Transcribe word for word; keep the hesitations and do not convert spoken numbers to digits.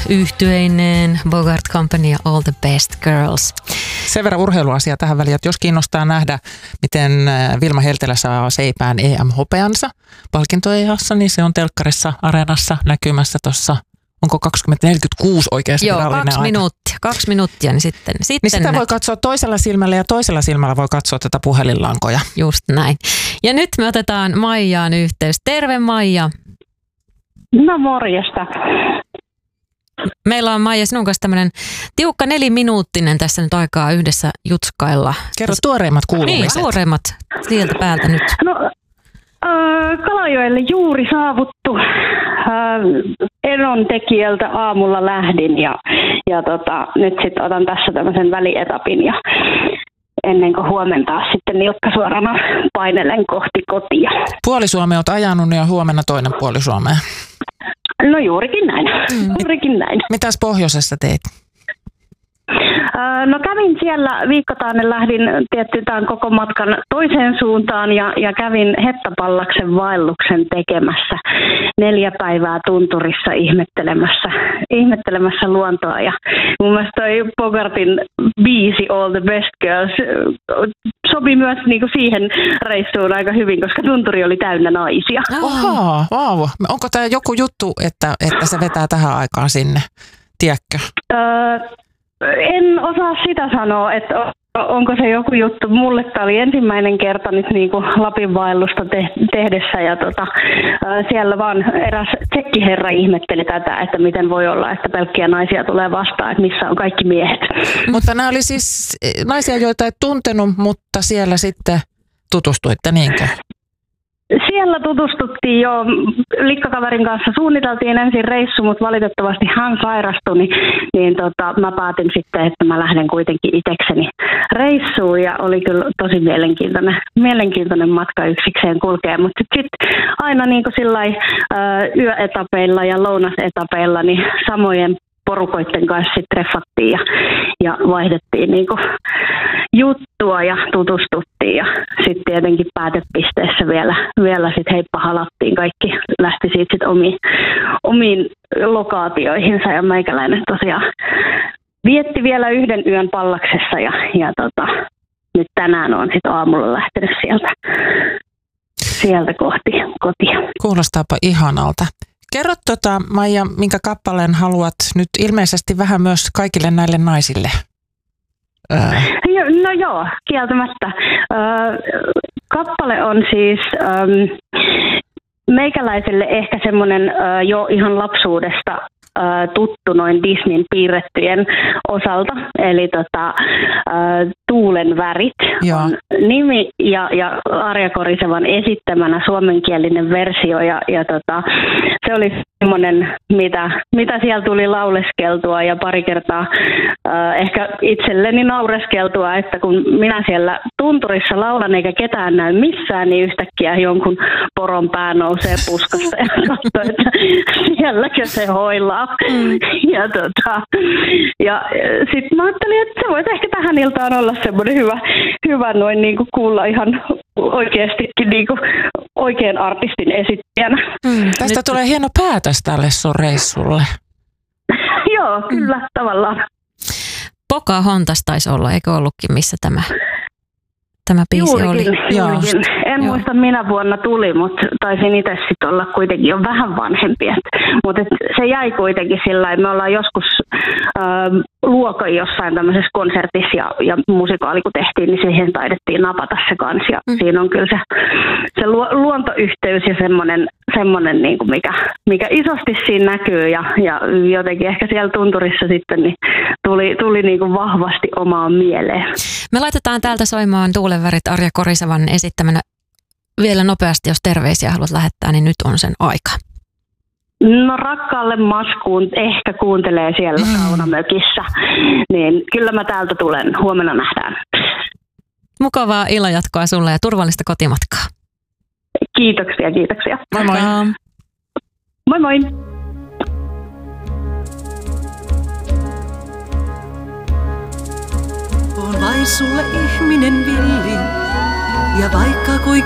yhtyeineen, Bogart Company ja All the Best Girls. Sen verran urheiluasia tähän väliin, että jos kiinnostaa nähdä, miten Vilma Heltelä saa seipään E M-hopeansa palkintoejassa, niin se on telkkarissa Areenassa näkymässä tuossa. Onko kaksikymmentä neljäkymmentäkuusi oikeasti Joo, virallinen kaksi aika? minuuttia, kaksi minuuttia, niin sitten... sitten niin sitä ne... voi katsoa toisella silmällä ja toisella silmällä voi katsoa tätä puhelinlankoja. Just näin. Ja nyt me otetaan Maijaan yhteys. Terve Maija. No morjesta. Meillä on Maija sinun kanssa tämmöinen tiukka neliminuuttinen tässä nyt aikaa yhdessä jutskailla. Kerro tuoreimmat kuulumiset. Niin, tuoreimmat sieltä päältä nyt. No, äh, Kalajoelle juuri saavuttu. Äh, Eron tekijältä aamulla lähdin ja, ja tota, nyt sitten otan tässä tämmöisen välietapin ja ennen kuin huomentaa sitten nilkkasuorana painelen kohti kotia. Puoli Suomea olet ajanut ja huomenna toinen puoli Suomea. No juurikin näin. Mm. Juurikin näin. Mitäs pohjoisessa teit? No kävin siellä viikkotaanne, lähdin tietty tämän koko matkan toiseen suuntaan ja, ja kävin Hettapallaksen vaelluksen tekemässä neljä päivää tunturissa ihmettelemässä, ihmettelemässä luontoa. Ja mun mielestä toi Bogartin biisi All the Best Girls sopi myös niinku siihen reissuun aika hyvin, koska tunturi oli täynnä naisia. Oho, wow. Onko tämä joku juttu, että, että se vetää tähän aikaan sinne? Tiedätkö? Öö, En osaa sitä sanoa, että onko se joku juttu. Mulle tämä oli ensimmäinen kerta nyt niin kuin Lapin vaellusta te- tehdessä ja tota, siellä vaan eräs tsekkiherra ihmetteli tätä, että miten voi olla, että pelkkiä naisia tulee vastaan, että missä on kaikki miehet. Mutta nämä oli siis naisia, joita et tuntenut, mutta siellä sitten tutustuitte, niinkö? Siellä tutustuttiin jo, likkakaverin kanssa suunniteltiin ensin reissu, mutta valitettavasti hän sairastui, niin, niin tota, mä päätin sitten, että mä lähden kuitenkin itsekseni reissuun ja oli kyllä tosi mielenkiintoinen, mielenkiintoinen matka yksikseen kulkea, mutta sitten aina niin kuin sillai, ö, yöetapeilla ja lounasetapeilla niin samojen porukoiden kanssa sitten treffattiin ja, ja vaihdettiin niinku juttua ja tutustuttiin ja sitten tietenkin päätepisteessä vielä, vielä sitten heippa halattiin. Kaikki lähti siitä sitten omiin, omiin lokaatioihinsa ja meikäläinen tosiaan vietti vielä yhden yön Pallaksessa ja, ja tota, nyt tänään on sitten aamulla lähtenyt sieltä, sieltä kohti kotia. Kuulostaapa ihanalta. Kerro tota, Maija, minkä kappaleen haluat nyt ilmeisesti vähän myös kaikille näille naisille? Öö. No joo, kieltämättä. Öö, kappale on siis öö, meikäläiselle ehkä semmoinen öö, jo ihan lapsuudesta tuttu noin Disneyn piirrettyjen osalta, eli tota, ä, Tuulen värit Joo. on nimi ja, ja Arja Korisevan esittämänä suomenkielinen versio ja, ja tota, se oli semmoinen, mitä, mitä siellä tuli lauleskeltua ja pari kertaa ä, ehkä itselleni naureskeltua, että kun minä siellä tunturissa laulan eikä ketään näy missään, niin yhtäkkiä jonkun poron pää nousee puskasta ja katsoo, että sielläkö se hoilaa. Mm. Ja, tota, ja sitten mä ajattelin, että se voisi ehkä tähän iltaan olla semmoinen hyvä, hyvä noin niin kuin kuulla ihan oikeastikin niin kuin oikean artistin esittäjänä. Mm. Tästä Nyt... tulee hieno päätös tälle sun reissulle. Joo, kyllä, mm. tavallaan. Pocahontas taisi olla, eikö ollutkin, missä tämä... Tämä biisi juurikin, oli. Juurikin. En Joo. muista minä vuonna tuli, mutta taisin itse sitten olla kuitenkin jo vähän vanhempi. Mutta se jäi kuitenkin sillä lailla, me ollaan joskus äh, luokan jossain tämmöisessä konsertissa ja, ja musikaali kun tehtiin, niin siihen taidettiin napata se kanssa. Ja mm. siinä on kyllä se, se lu, luontoyhteys ja semmoinen, semmoinen niin kuin mikä, mikä isosti siinä näkyy. Ja, ja jotenkin ehkä siellä tunturissa sitten niin tuli, tuli niin kuin vahvasti omaan mieleen. Me laitetaan täältä soimaan Tuulen värit Arja Korisevan esittämänä. Vielä nopeasti, jos terveisiä haluat lähettää, niin nyt on sen aika. No rakkaalle Maskuun ehkä kuuntelee siellä mm. saunamökissä, niin kyllä mä täältä tulen. Huomenna nähdään. Mukavaa illanjatkoa sulle ja turvallista kotimatkaa. Kiitoksia, kiitoksia. Moi moi. Moi moi. On vain sulle ihminen villi ja vaikka kuinka